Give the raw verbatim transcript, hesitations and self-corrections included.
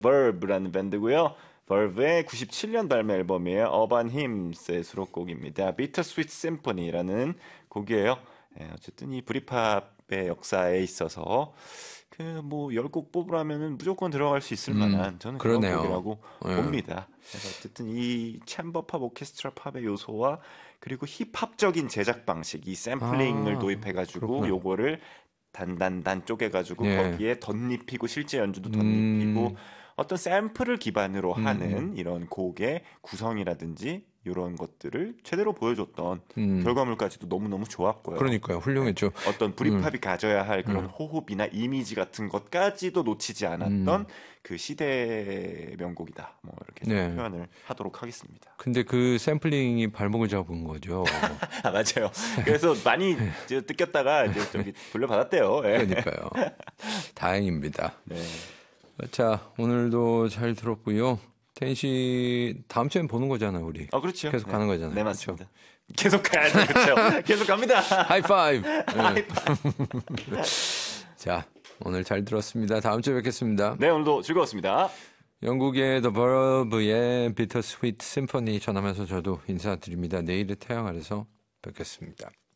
Verve라는 밴드고요. Verve의 구십칠 년 발매 앨범이에요. Urban Hymns의 수록곡입니다. Bittersweet Symphony라는 곡이에요. 예, 어쨌든 이 브리팝의 역사에 있어서 그 뭐 열 곡 뽑으라면은 무조건 들어갈 수 있을 음, 만한 저는 그런 그러네요. 곡이라고 예. 봅니다. 그래서 어쨌든 이 챔버 팝, 오케스트라 팝의 요소와 그리고 힙합적인 제작 방식, 이 샘플링을 아, 도입해가지고 그렇구나. 요거를 단단단 쪼개가지고 예. 거기에 덧입히고 실제 연주도 음, 덧입히고 어떤 샘플을 기반으로 음, 하는 음. 이런 곡의 구성이라든지 이런 것들을 제대로 보여줬던 음. 결과물까지도 너무너무 좋았고요. 그러니까요. 훌륭했죠. 어떤 음, 브리팝이 가져야 할 그런 음. 호흡이나 이미지 같은 것까지도 놓치지 않았던 음. 그 시대 명곡이다. 뭐 이렇게 좀 네. 표현을 하도록 하겠습니다. 근데 그 샘플링이 발목을 잡은 거죠. 아, 맞아요. 그래서 많이 이제 뜯겼다가 이제 저기 돌려받았대요. 예. 그러니까요. 다행입니다. 네. 자, 오늘도 잘 들었고요. 태인 씨 다음 주엔 보는 거잖아요, 우리. 어, 그렇죠. 계속 네. 가는 거잖아요. 네, 맞습니다. 계속 가야죠. 그렇죠. 계속 갑니다. 하이파이브. 네. 하이파이브. 자, 오늘 잘 들었습니다. 다음 주에 뵙겠습니다. 네, 오늘도 즐거웠습니다. 영국의 The Verve의 Bittersweet Symphony 전하면서 저도 인사드립니다. 내일의 태양 아래서 뵙겠습니다.